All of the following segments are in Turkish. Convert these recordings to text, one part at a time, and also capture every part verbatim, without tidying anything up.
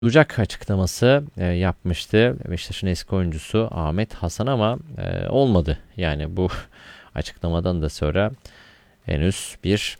Olacak açıklaması e, yapmıştı Beşiktaş'ın eski oyuncusu Ahmet Hasan ama e, olmadı. Yani bu açıklamadan da sonra henüz bir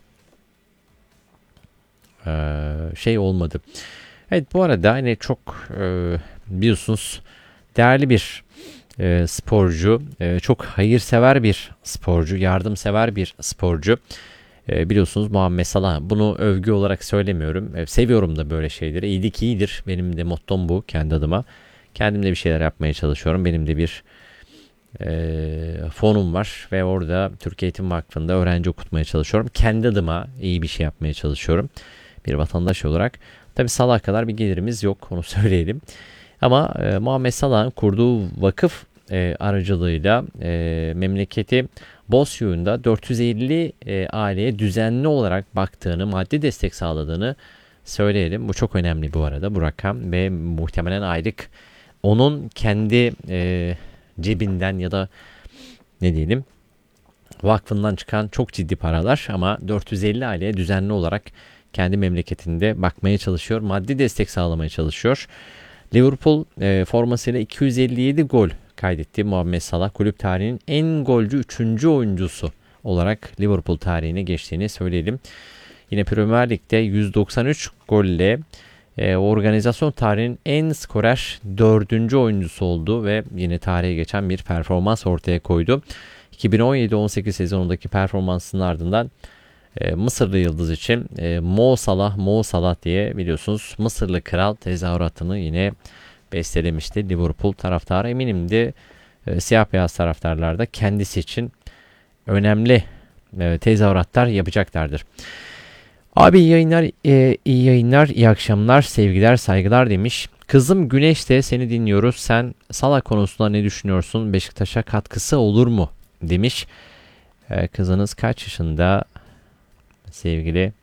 e, şey olmadı. Evet, bu arada hani çok e, biliyorsunuz değerli bir e, sporcu, e, çok hayırsever bir sporcu, yardımsever bir sporcu. E, biliyorsunuz Muhammed Salah. Bunu övgü olarak söylemiyorum. E, seviyorum da böyle şeyleri. İyilik iyidir. Benim de mottom bu kendi adıma. Kendim de bir şeyler yapmaya çalışıyorum. Benim de bir e, fonum var ve orada Türkiye Eğitim Vakfı'nda öğrenci okutmaya çalışıyorum. Kendi adıma iyi bir şey yapmaya çalışıyorum. Bir vatandaş olarak. Tabi Salah kadar bir gelirimiz yok, onu söyleyelim. Ama e, Muhammed Salah'ın kurduğu vakıf e, aracılığıyla e, memleketi Bosyo'nda dört yüz elli e, aileye düzenli olarak baktığını, maddi destek sağladığını söyleyelim. Bu çok önemli bu arada, bu rakam ve muhtemelen aylık onun kendi e, cebinden ya da ne diyelim vakfından çıkan çok ciddi paralar, ama dört yüz elli aileye düzenli olarak kendi memleketinde bakmaya çalışıyor, maddi destek sağlamaya çalışıyor. Liverpool e, formasıyla iki yüz elli yedi gol kaydetti Muhammed Salah. Kulüp tarihinin en golcü üçüncü oyuncusu olarak Liverpool tarihine geçtiğini söyleyelim. Yine Premier Lig'de yüz doksan üç golle e, organizasyon tarihinin en skorer dördüncü oyuncusu oldu ve yine tarihe geçen bir performans ortaya koydu. iki bin on yedi on sekiz sezonundaki performansının ardından e, Mısırlı yıldız için e, Mo Salah, Mo Salah diye biliyorsunuz Mısırlı kral tezahüratını yine bestelemişti Liverpool taraftarı. Eminim de e, siyah beyaz taraftarlar da kendisi için önemli e, tezahüratlar yapacaklardır. Abi iyi yayınlar, e, iyi yayınlar, iyi akşamlar, sevgiler, saygılar demiş. Kızım Güneş de seni dinliyoruz. Sen Salah konusunda ne düşünüyorsun? Beşiktaş'a katkısı olur mu? Demiş. E, kızınız kaç yaşında? Sevgili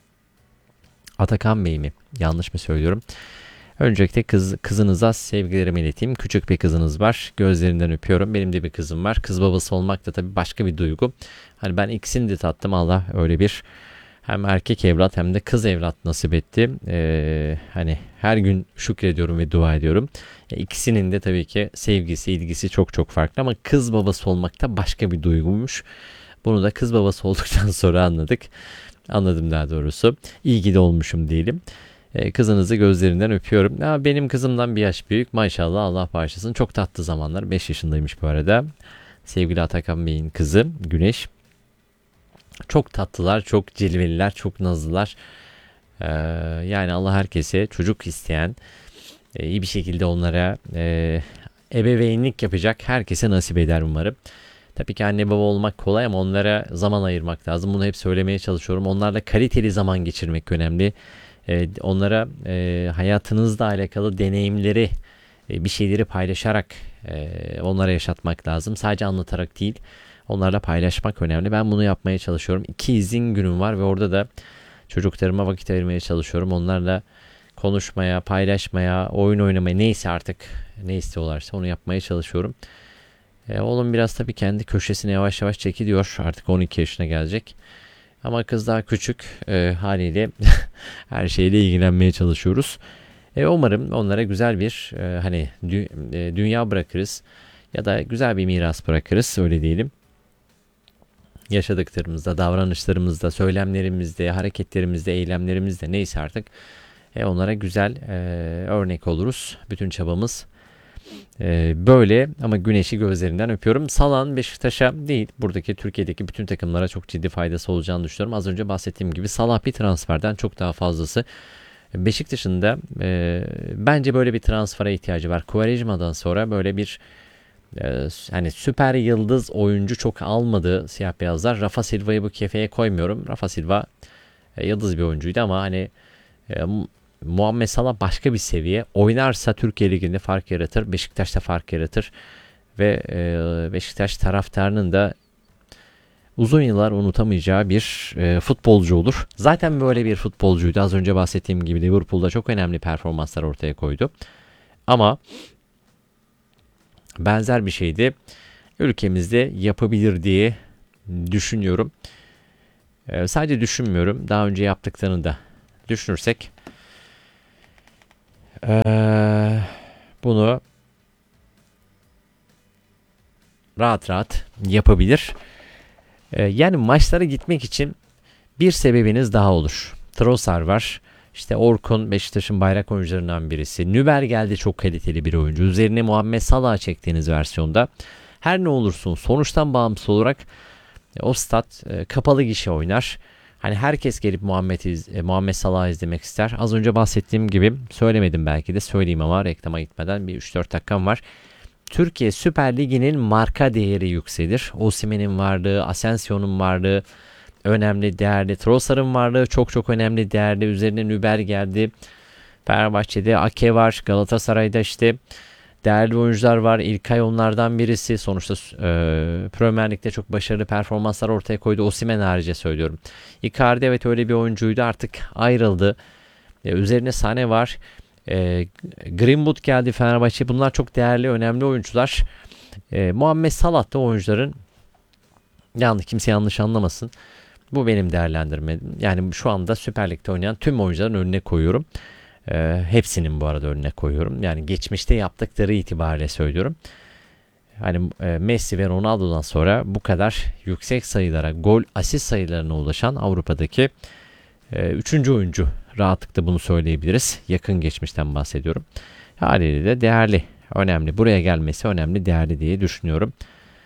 Atakan Bey mi? Yanlış mı söylüyorum? Öncelikle kız, kızınıza sevgilerimi ileteyim. Küçük bir kızınız var. Gözlerinden öpüyorum. Benim de bir kızım var. Kız babası olmak da tabii başka bir duygu. Hani ben ikisini de tattım. Allah öyle bir hem erkek evlat hem de kız evlat nasip etti. Ee, hani her gün şükrediyorum ve dua ediyorum. E, ikisinin de tabii ki sevgisi, ilgisi çok çok farklı, ama kız babası olmak da başka bir duyguymuş. Bunu da kız babası olduktan sonra anladık. Anladım daha doğrusu. İyi ki de olmuşum diyelim. Ee, kızınızı gözlerinden öpüyorum. Ya benim kızımdan bir yaş büyük. Maşallah, Allah bağışlasın. Çok tatlı zamanlar. beş yaşındaymış bu arada. Sevgili Atakan Bey'in kızı Güneş. Çok tatlılar, çok cilveliler, çok nazlılar. Ee, yani Allah herkese çocuk isteyen, e, iyi bir şekilde onlara e, ebeveynlik yapacak herkese nasip eder umarım. Tabii ki anne baba olmak kolay ama onlara zaman ayırmak lazım. Bunu hep söylemeye çalışıyorum. Onlarla kaliteli zaman geçirmek önemli. E, onlara e, hayatınızla alakalı deneyimleri, e, bir şeyleri paylaşarak e, onlara yaşatmak lazım. Sadece anlatarak değil, onlarla paylaşmak önemli. Ben bunu yapmaya çalışıyorum. İki izin günüm var ve orada da çocuklarıma vakit ayırmaya çalışıyorum. Onlarla konuşmaya, paylaşmaya, oyun oynamaya, neyse artık ne istiyorlarsa onu yapmaya çalışıyorum. E, oğlum biraz tabii kendi köşesine yavaş yavaş çekiliyor. Artık on iki yaşına gelecek. Ama kız daha küçük, e, haliyle her şeyle ilgilenmeye çalışıyoruz. E, umarım onlara güzel bir e, hani dü- e, dünya bırakırız ya da güzel bir miras bırakırız, öyle diyelim. Yaşadıklarımızda, davranışlarımızda, söylemlerimizde, hareketlerimizde, eylemlerimizde neyse artık e, onlara güzel e, örnek oluruz. Bütün çabamız e, böyle, ama Güneş'i gözlerinden öpüyorum. Salah'ın Beşiktaş'a değil, buradaki Türkiye'deki bütün takımlara çok ciddi faydası olacağını düşünüyorum. Az önce bahsettiğim gibi Salah bir transferden çok daha fazlası. Beşiktaş'ın da e, bence böyle bir transfere ihtiyacı var. Quaresma'dan sonra böyle bir e, hani süper yıldız oyuncu çok almadı siyah beyazlar. Rafa Silva'yı bu kefeye koymuyorum. Rafa Silva e, yıldız bir oyuncuydu ama hani e, Muhammed Salah başka bir seviye. Oynarsa Türkiye Ligi'nde fark yaratır. Beşiktaş'ta fark yaratır. Ve e, Beşiktaş taraftarının da uzun yıllar unutamayacağı bir e, futbolcu olur. Zaten böyle bir futbolcuydu. Az önce bahsettiğim gibi Liverpool'da çok önemli performanslar ortaya koydu. Ama benzer bir şeydi ülkemizde yapabilir diye düşünüyorum. E, sadece düşünmüyorum. Daha önce yaptıklarını da düşünürsek Ee, bunu rahat rahat yapabilir. Ee, yani maçlara gitmek için bir sebebiniz daha olur. Trossard var. İşte Orkun Beşiktaş'ın bayrak oyuncularından birisi. Nüber geldi, çok kaliteli bir oyuncu. Üzerine Muhammed Salah çektiğiniz versiyonda. Her ne olursun sonuçtan bağımsız olarak o stat e, kapalı gişe oynar. Hani herkes gelip Muhammed, iz, e, Muhammed Salah'ı izlemek ister. Az önce bahsettiğim gibi, söylemedim belki de, söyleyeyim ama reklama gitmeden bir üç dört dakikam var. Türkiye Süper Ligi'nin marka değeri yükselir. Osimhen'in varlığı, Asensio'nun varlığı önemli, değerli. Trossard'ın varlığı çok çok önemli, değerli. Üzerine Nüber geldi. Fenerbahçe'de Ake var. Galatasaray'da işte değerli oyuncular var. İlkay onlardan birisi. Sonuçta e, Premier Lig'de çok başarılı performanslar ortaya koydu. Osimhen harici söylüyorum. Icardi evet öyle bir oyuncuydu. Artık ayrıldı. E, üzerine Sané var. E, Greenwood geldi Fenerbahçe. Bunlar çok değerli, önemli oyuncular. E, Muhammed Salah da oyuncuların, yanlış kimse yanlış anlamasın, bu benim değerlendirmem. Yani şu anda Süper Lig'de oynayan tüm oyuncuların önüne koyuyorum. E, hepsinin bu arada önüne koyuyorum. Yani geçmişte yaptıkları itibariyle söylüyorum. Hani e, Messi ve Ronaldo'dan sonra bu kadar yüksek sayılara, gol, asist sayılarına ulaşan Avrupa'daki e, üçüncü oyuncu. Rahatlıkla bunu söyleyebiliriz. Yakın geçmişten bahsediyorum. Haliyle de değerli, önemli. Buraya gelmesi önemli, değerli diye düşünüyorum.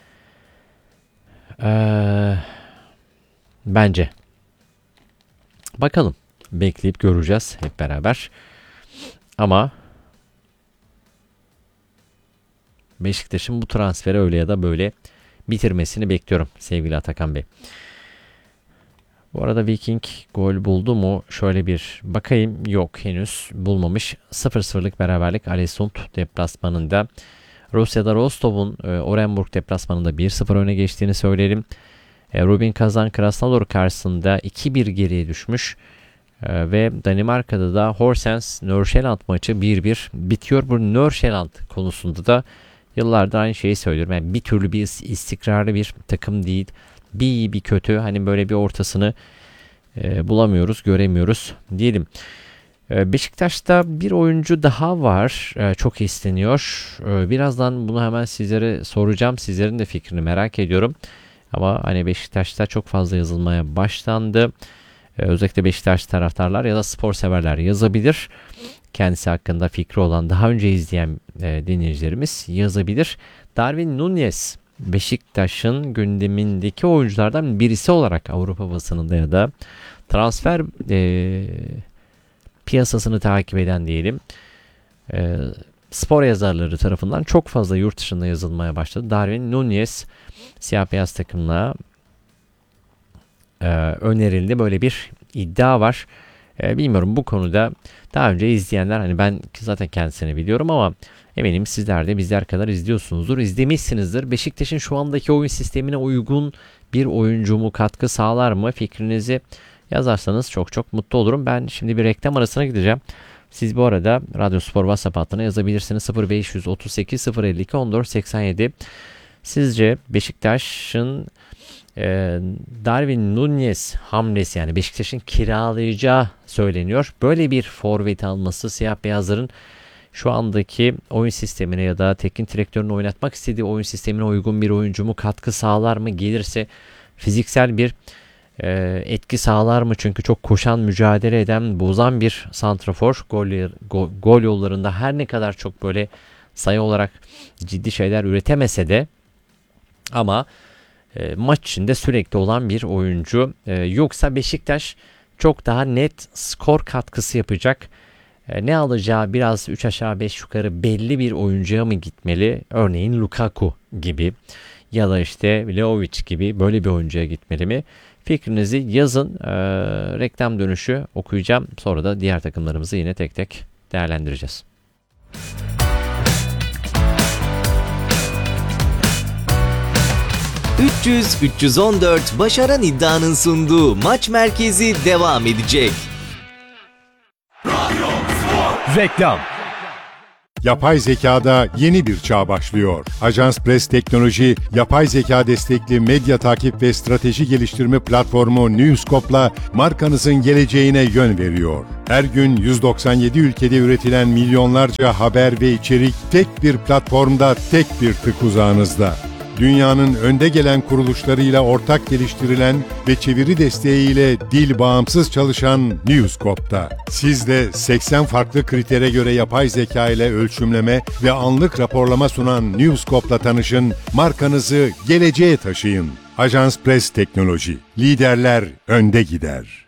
Ee, bence. Bakalım. Bekleyip göreceğiz hep beraber. Ama Beşiktaş'ın bu transferi öyle ya da böyle bitirmesini bekliyorum sevgili Atakan Bey. Bu arada Viking gol buldu mu? Şöyle bir bakayım. Yok, henüz bulmamış. sıfır sıfırlık beraberlik Alesund deplasmanında. Rusya'da Rostov'un e, Orenburg deplasmanında bir sıfır öne geçtiğini söyleyelim. E, Rubin Kazan Krasnodar karşısında iki bir geriye düşmüş. E, ve Danimarka'da da Horsens Nordsjælland maçı bir bir bitiyor. Bu Nordsjælland konusunda da yıllardır aynı şeyi söylüyorum. Yani bir türlü bir istikrarlı bir takım değil. Bir iyi bir kötü, hani böyle bir ortasını e, bulamıyoruz, göremiyoruz diyelim. E, Beşiktaş'ta bir oyuncu daha var. E, çok isteniyor. E, birazdan bunu hemen sizlere soracağım. Sizlerin de fikrini merak ediyorum. Ama hani Beşiktaş'ta çok fazla yazılmaya başlandı. E, özellikle Beşiktaş taraftarlar ya da spor severler yazabilir. Kendisi hakkında fikri olan, daha önce izleyen e, dinleyicilerimiz yazabilir. Darwin Núñez Beşiktaş'ın gündemindeki oyunculardan birisi olarak Avrupa basınında ya da transfer e, piyasasını takip eden diyelim e, spor yazarları tarafından çok fazla yurt dışında yazılmaya başladı. Darwin Núñez siyah beyaz takımla e, önerildi. Böyle bir iddia var. E, bilmiyorum, bu konuda daha önce izleyenler, hani ben zaten kendisini biliyorum ama eminim sizler de bizler kadar izliyorsunuzdur, izlemişsinizdir. Beşiktaş'ın şu andaki oyun sistemine uygun bir oyuncu mu, katkı sağlar mı? Fikrinizi yazarsanız çok çok mutlu olurum. Ben şimdi bir reklam arasına gideceğim. Siz bu arada Radyo Spor WhatsApp hattına yazabilirsiniz. sıfır beş otuz sekiz sıfır elli iki on dört seksen yedi. Sizce Beşiktaş'ın e, Darwin Núñez hamlesi, yani Beşiktaş'ın kiralayacağı söyleniyor. Böyle bir forvet alması siyah beyazların şu andaki oyun sistemine ya da teknik direktörün oynatmak istediği oyun sistemine uygun bir oyuncu mu, katkı sağlar mı, gelirse fiziksel bir e, etki sağlar mı? Çünkü çok koşan, mücadele eden, bozan bir santrafor. Gol, gol, gol yollarında her ne kadar çok böyle sayı olarak ciddi şeyler üretemese de ama e, maç içinde sürekli olan bir oyuncu. E, yoksa Beşiktaş çok daha net skor katkısı yapacak, e, ne alacağı biraz üç aşağı beş yukarı belli bir oyuncuya mı gitmeli? Örneğin Lukaku gibi ya da işte Vlahovic gibi böyle bir oyuncuya gitmeli mi? Fikrinizi yazın. E, reklam dönüşü okuyacağım. Sonra da diğer takımlarımızı yine tek tek değerlendireceğiz. üç yüz üç yüz on dört Başaran İddia'nın sunduğu Maç Merkezi devam edecek. Reklam. Yapay zekada yeni bir çağ başlıyor. Ajans Press Teknoloji, yapay zeka destekli medya takip ve strateji geliştirme platformu Newscope'la markanızın geleceğine yön veriyor. Her gün yüz doksan yedi ülkede üretilen milyonlarca haber ve içerik tek bir platformda, tek bir tık uzağınızda. Dünyanın önde gelen kuruluşlarıyla ortak geliştirilen ve çeviri desteğiyle dil bağımsız çalışan Newscope'da. Siz de seksen farklı kritere göre yapay zeka ile ölçümleme ve anlık raporlama sunan Newscope'la tanışın, markanızı geleceğe taşıyın. Ajans Press Teknoloji, liderler önde gider.